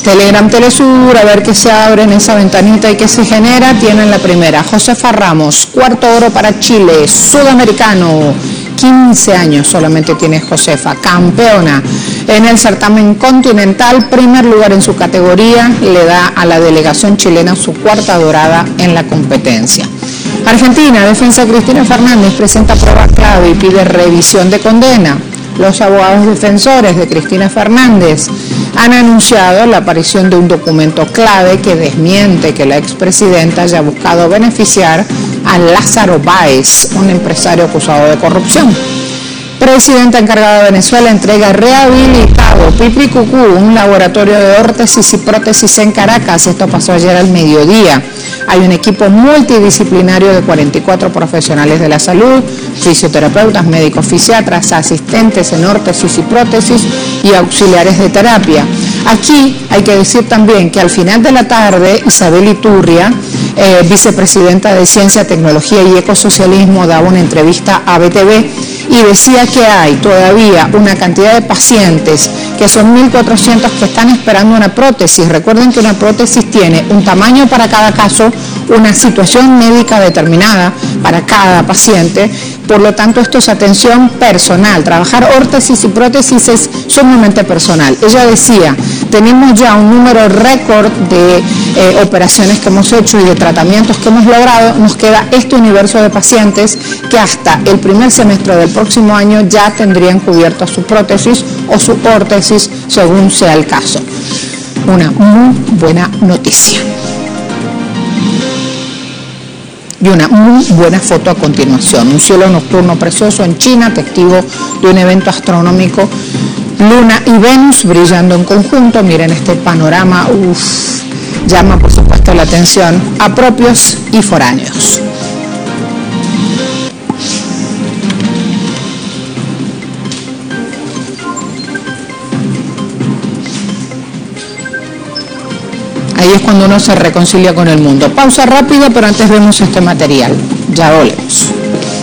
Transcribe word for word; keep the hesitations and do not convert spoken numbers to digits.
Telegram Telesur, a ver qué se abre en esa ventanita y qué se genera. Tienen la primera. Josefa Ramos, cuarto oro para Chile, sudamericano. quince años solamente tiene Josefa, campeona en el certamen continental, primer lugar en su categoría, le da a la delegación chilena su cuarta dorada en la competencia. Argentina, defensa Cristina Fernández presenta prueba clave y pide revisión de condena. Los abogados defensores de Cristina Fernández han anunciado la aparición de un documento clave que desmiente que la expresidenta haya buscado beneficiar a Lázaro Báez, un empresario acusado de corrupción. Presidenta encargada de Venezuela entrega rehabilitado Pipricucú, un laboratorio de órtesis y prótesis en Caracas. Esto pasó ayer al mediodía. Hay un equipo multidisciplinario de cuarenta y cuatro profesionales de la salud, fisioterapeutas, médicos, fisiatras, asistentes en órtesis y prótesis y auxiliares de terapia. Aquí hay que decir también que al final de la tarde, Isabel Iturria, eh, vicepresidenta de Ciencia, Tecnología y Ecosocialismo, daba una entrevista a B T V y decía que hay todavía una cantidad de pacientes, que son mil cuatrocientos, que están esperando una prótesis. Recuerden que una prótesis tiene un tamaño para cada caso, una situación médica determinada para cada paciente. Por lo tanto, esto es atención personal. Trabajar órtesis y prótesis es sumamente personal. Ella decía, tenemos ya un número récord de eh, operaciones que hemos hecho y de tratamientos que hemos logrado. Nos queda este universo de pacientes que hasta el primer semestre del próximo año ya tendrían cubierto su prótesis o su órtesis, según sea el caso. Una muy buena noticia. Y una muy buena foto a continuación. Un cielo nocturno precioso en China, testigo de un evento astronómico. Luna y Venus brillando en conjunto. Miren este panorama. Uf, llama por supuesto la atención a propios y foráneos. Ahí es cuando uno se reconcilia con el mundo. Pausa rápida, pero antes vemos este material. Ya volvemos.